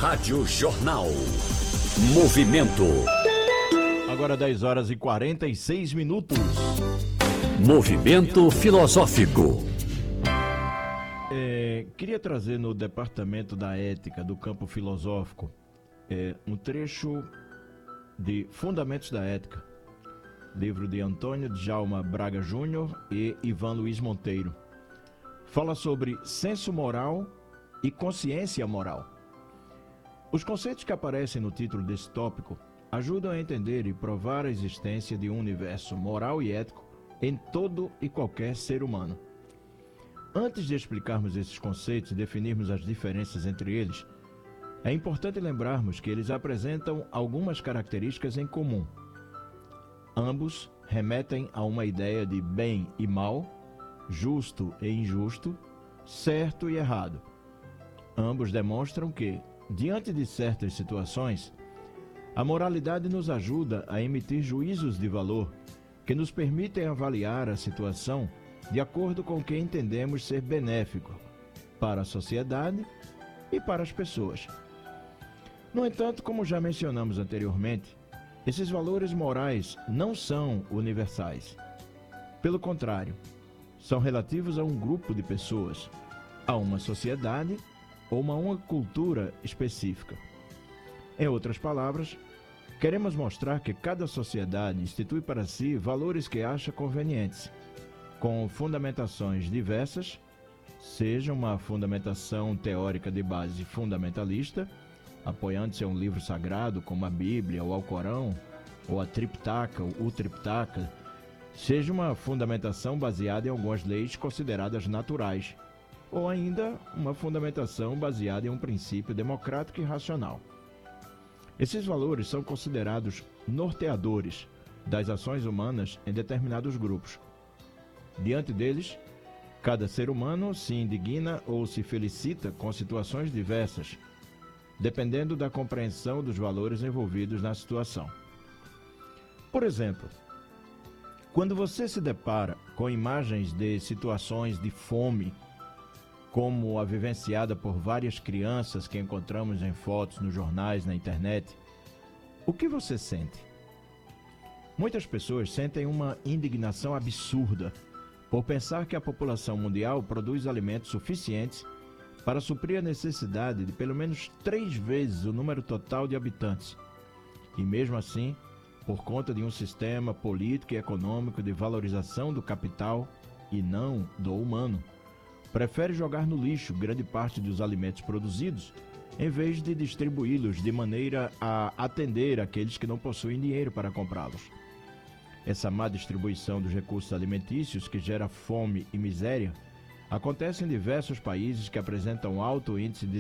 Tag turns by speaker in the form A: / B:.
A: Rádio Jornal. Movimento.
B: Agora 10 horas e 46 minutos.
A: Movimento filosófico.
B: Queria trazer no Departamento da Ética do Campo Filosófico um trecho de Fundamentos da Ética, livro de Antônio Djalma Braga Júnior e Ivan Luiz Monteiro. Fala sobre senso moral e consciência moral. Os conceitos que aparecem no título desse tópico ajudam a entender e provar a existência de um universo moral e ético em todo e qualquer ser humano. Antes de explicarmos esses conceitos e definirmos as diferenças entre eles, é importante lembrarmos que eles apresentam algumas características em comum. Ambos remetem a uma ideia de bem e mal, justo e injusto, certo e errado. Ambos demonstram que, diante de certas situações, a moralidade nos ajuda a emitir juízos de valor que nos permitem avaliar a situação de acordo com o que entendemos ser benéfico para a sociedade e para as pessoas. No entanto, como já mencionamos anteriormente, esses valores morais não são universais. Pelo contrário, são relativos a um grupo de pessoas, a uma sociedade ou a uma cultura específica. Em outras palavras, queremos mostrar que cada sociedade institui para si valores que acha convenientes, com fundamentações diversas, seja uma fundamentação teórica de base fundamentalista, apoiando-se a um livro sagrado como a Bíblia ou ao Corão, ou a Triptaka, o Triptaka, seja uma fundamentação baseada em algumas leis consideradas naturais, ou ainda uma fundamentação baseada em um princípio democrático e racional. Esses valores são considerados norteadores das ações humanas em determinados grupos. Diante deles, cada ser humano se indigna ou se felicita com situações diversas, dependendo da compreensão dos valores envolvidos na situação. Por exemplo, quando você se depara com imagens de situações de fome, como a vivenciada por várias crianças que encontramos em fotos nos jornais, na internet, o que você sente? Muitas pessoas sentem uma indignação absurda por pensar que a população mundial produz alimentos suficientes para suprir a necessidade de pelo menos 3 vezes o número total de habitantes. E mesmo assim, por conta de um sistema político e econômico de valorização do capital e não do humano, prefere jogar no lixo grande parte dos alimentos produzidos, em vez de distribuí-los de maneira a atender aqueles que não possuem dinheiro para comprá-los. Essa má distribuição dos recursos alimentícios, que gera fome e miséria, acontece em diversos países que apresentam alto índice de